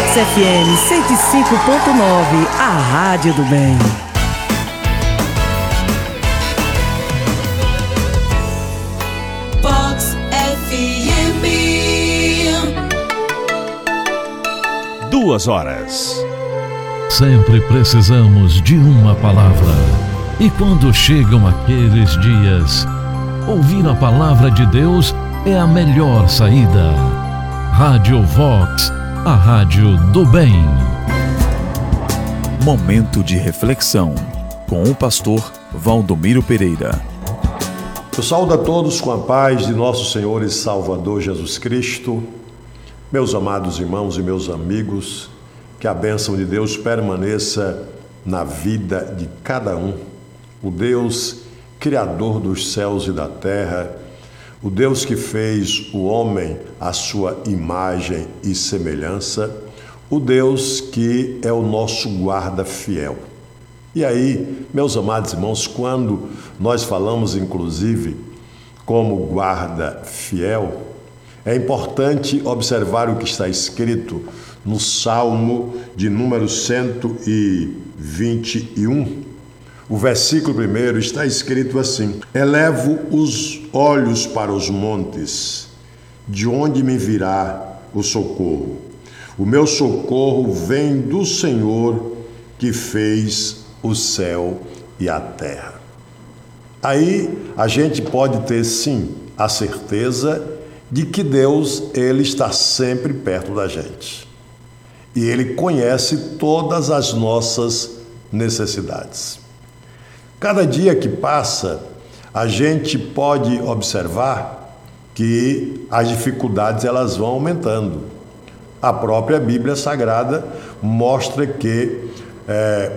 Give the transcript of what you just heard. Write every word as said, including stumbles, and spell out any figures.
Vox F M cento e cinco ponto nove, a rádio do bem. Vox F M. Duas horas. Sempre precisamos de uma palavra. E quando chegam aqueles dias, ouvir a palavra de Deus é a melhor saída. Rádio Vox, a rádio do bem. Momento de reflexão com o pastor Valdomiro Pereira. Eu saúdo a todos com a paz de nosso Senhor e Salvador Jesus Cristo. Meus amados irmãos e meus amigos, que a bênção de Deus permaneça na vida de cada um. O Deus Criador dos céus e da terra, o Deus que fez o homem à sua imagem e semelhança, o Deus que é o nosso guarda fiel. E aí, meus amados irmãos, quando nós falamos inclusive como guarda fiel, é importante observar o que está escrito no Salmo de número cento e vinte e um. O versículo primeiro está escrito assim: elevo os olhos para os montes, de onde me virá o socorro? O meu socorro vem do Senhor que fez o céu e a terra. Aí a gente pode ter sim a certeza de que Deus, ele está sempre perto da gente. E ele conhece todas as nossas necessidades. Cada dia que passa, a gente pode observar que as dificuldades elas vão aumentando. A própria Bíblia Sagrada mostra que é,